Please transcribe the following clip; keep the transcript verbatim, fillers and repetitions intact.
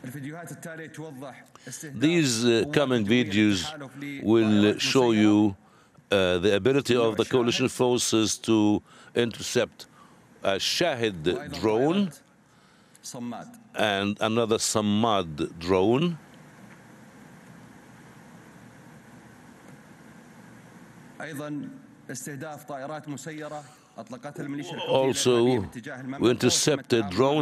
These uh, coming videos will show you uh, the ability of the coalition forces to intercept a Shahid drone and another Sammad drone. Also, we intercepted drones